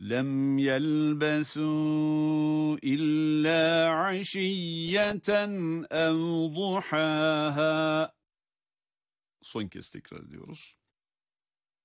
لم يلبثوا إلا عشية أو ضحاها. Son kez tekrar ediyoruz.